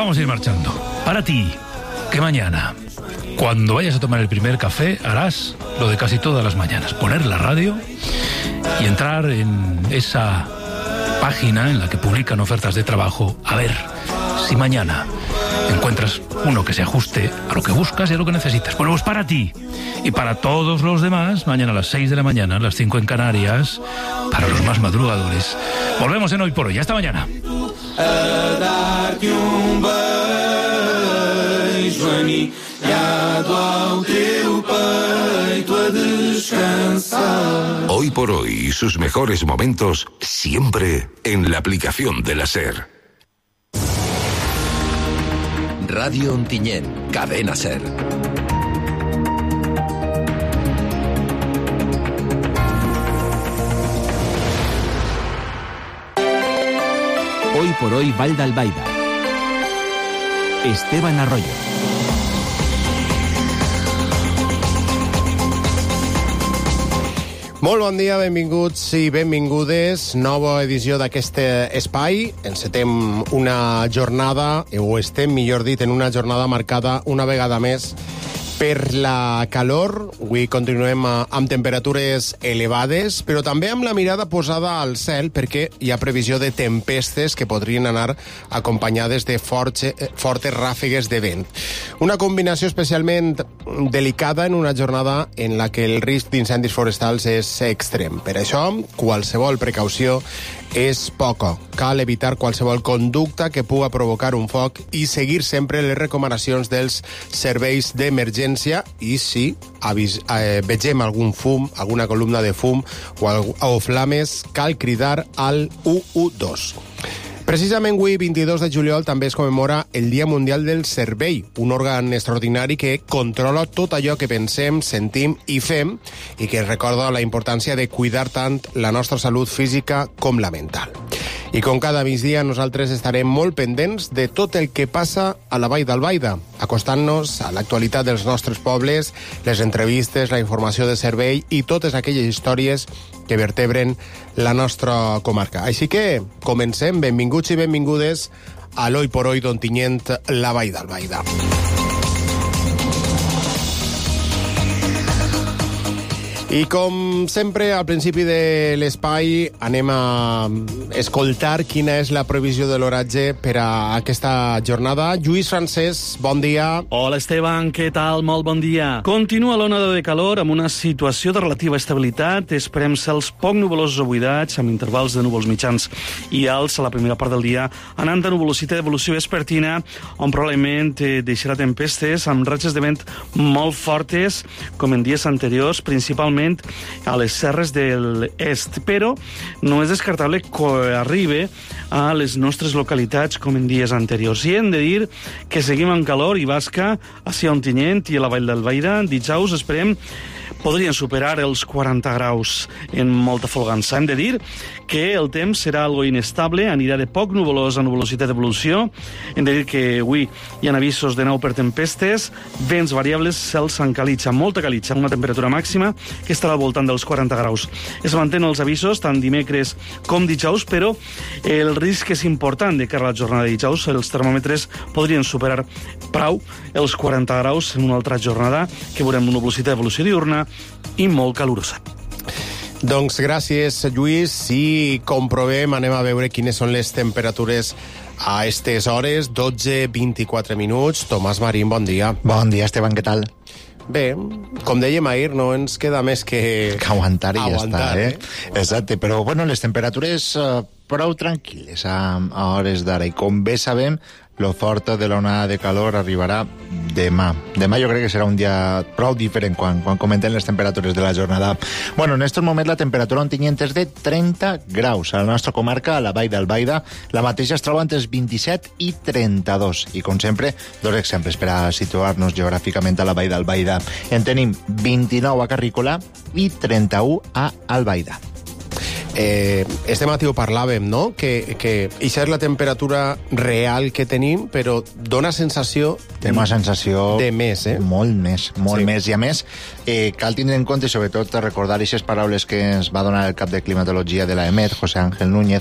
vamos a ir marchando. Para ti, que mañana, cuando vayas a tomar el primer café, harás lo de casi todas las mañanas: poner la radio y entrar en esa página en la que publican ofertas de trabajo, a ver si mañana encuentras uno que se ajuste a lo que buscas y a lo que necesitas. Bueno, pues para ti y para todos los demás, mañana a las 6 de la mañana, a las 5 en Canarias, para los más madrugadores. Volvemos en Hoy por Hoy. Hasta mañana. Hoy por Hoy, sus mejores momentos siempre en la aplicación de la SER. Radio Ontinyent, Cadena SER. Hoy por Hoy, Vall d'Albaida. Esteban Arroyo. Molt bon dia, benvinguts i benvingudes. Nova edició d'aquest espai. Encetem una jornada, o estem, millor dit, en una jornada marcada una vegada més per la calor. Avui continuem amb temperatures elevades, però també amb la mirada posada al cel, perquè hi ha previsió de tempestes que podrien anar acompanyades de fortes ràfegues de vent. Una combinació especialment delicada en una jornada en la que el risc d'incendis forestals és extrem. Per això, qualsevol precaució és poca. Cal evitar qualsevol conducta que puga provocar un foc i seguir sempre les recomanacions dels serveis d'emergència, i si vegem algun fum, alguna columna de fum o flames, cal cridar al 112. Precisament avui, 22 de juliol, també es commemora el Dia Mundial del Cervell, un òrgan extraordinari que controla tot allò que pensem, sentim i fem, i que recorda la importància de cuidar tant la nostra salut física com la mental. I com cada migdia, nosaltres estarem molt pendents de tot el que passa a la Vall d'Albaida, acostant-nos a l'actualitat dels nostres pobles, les entrevistes, la informació de servei i totes aquelles històries que vertebren la nostra comarca. Així que comencem. Benvinguts i benvingudes a l'Hoy por Hoy d'Ontinyent, la Vall d'Albaida. I com sempre, al principi de l'espai anem a escoltar quina és la previsió de l'oratge per a aquesta jornada. Lluís Francesc, bon dia. Hola, Esteban, què tal? Molt bon dia. Continua l'onada de calor amb una situació de relativa estabilitat. Esperem cels poc nuvolosos o buidats, amb intervals de núvols mitjans i alts a la primera part del dia, anant de nuvolositat d'evolució vespertina, on probablement deixarà tempestes amb ratxes de vent molt fortes, com en dies anteriors, principalment a les serres de l'est, però no és descartable que arribi a les nostres localitats com en dies anteriors. I hem de dir que seguim amb calor i basca ací a Ontinyent i a la Vall d'Albaida. Dijous esperem podrien superar els 40 graus en molta folgança. Hem de dir que el temps serà algo inestable, anirà de poc nuvolós a nuvolositat d'evolució. Hem de dir que avui hi ha avisos de neu per tempestes, vents variables, cels amb calitxa, molta calitxa, una temperatura màxima que estarà al voltant dels 40 graus. Es mantenen els avisos tant dimecres com dijous, però el risc és important de cara a la jornada de dijous. Els termòmetres podrien superar prou els 40 graus en una altra jornada que veurem nuvolositat d'evolució diurna i molt calorosa. Doncs gràcies, Lluís. Si comprovem, anem a veure quines són les temperatures a aquestes hores. 12:24 minuts. Tomàs Marín, bon dia. Bon dia, Esteban, què tal? Bé, com dèiem ahir, no ens queda més que aguantar i ja està, eh? Exacte, però bueno, les temperatures prou tranquil·les a hores d'ara, i com bé sabem, lo fort de l'onada de calor arribarà demà. Demà jo crec que serà un dia prou diferent quan comentem les temperatures de la jornada. Bueno, en aquest moment la temperatura a Ontinyent és de 30 graus. A la nostra comarca, a la Vall d'Albaida, la mateixa es troba entre els 27 i 32. I com sempre, dos exemples per a situar-nos geogràficament a la Vall d'Albaida. En tenim 29 a Carrícola i 31 a Albaida. Este matí ho parlàvem, no? Que això és la temperatura real que tenim, però dona sensació... Té una sensació... de més, eh? Molt més. I a més, cal tindre en compte, sobretot, recordar aquestes paraules que ens va donar el cap de climatologia de l'EMET, José Ángel Núñez,